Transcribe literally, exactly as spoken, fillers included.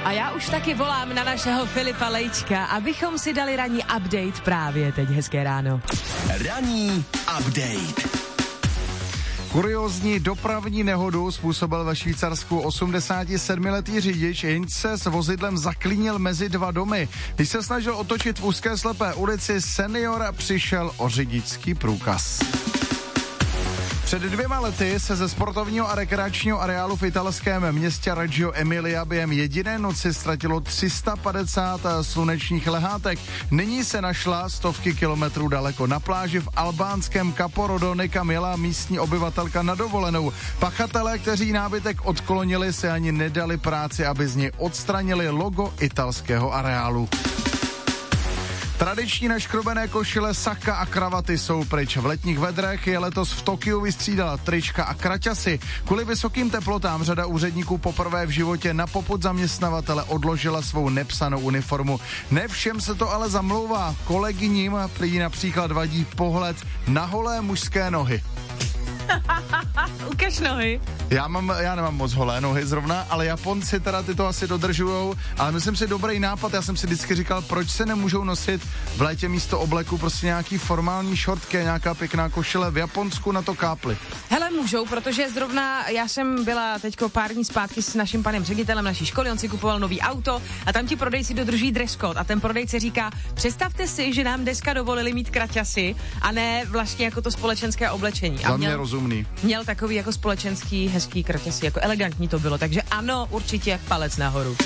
A já už taky volám na našeho Filipa Lejčka, abychom si dali ranní update právě teď. Hezké ráno. Ranní update. Kuriózní dopravní nehodu způsobil ve Švýcarsku osmdesátisedmiletý řidič, jenž se s vozidlem zaklínil mezi dva domy. Když se snažil otočit v úzké slepé ulici, senior přišel o řidičský průkaz. Před dvěma lety se ze sportovního a rekreačního areálu v italském městě Reggio Emilia během jediné noci ztratilo tři sta padesát slunečních lehátek. Nyní se našla stovky kilometrů daleko na pláži v albánském Caporodone, kam jela místní obyvatelka na dovolenou. Pachatelé, kteří nábytek odklonili, se ani nedali práci, aby z něj odstranili logo italského areálu. Tradiční naškrobené košile, saka a kravaty jsou pryč. V letních vedrech je letos v Tokiu vystřídala trička a kraťasy. Kvůli vysokým teplotám řada úředníků poprvé v životě na popud zaměstnavatele odložila svou nepsanou uniformu. Ne všem se to ale zamlouvá. Kolegyním prý například vadí pohled na holé mužské nohy. Ukaž nohy. Já, mám, já nemám moc holé nohy zrovna, ale Japonci teda ty to asi dodržujou, ale myslím si dobrý nápad, já jsem si vždycky říkal, proč se nemůžou nosit v létě místo obleku prostě nějaký formální šortky, nějaká pěkná košile, v Japonsku na to kápli. Hele, můžou, protože zrovna já jsem byla teďko pár dní zpátky s naším panem ředitelem naší školy, on si kupoval nový auto a tam ti prodejci dodržují dress code a ten prodejce říká, představte si, že nám dneska dovolili mít kraťasy a ne vlastně jako to společenské oblečení. Za mě rozumný. Měl takový jako společenský hezký kraťasy, jako elegantní to bylo, takže ano, určitě palec nahoru.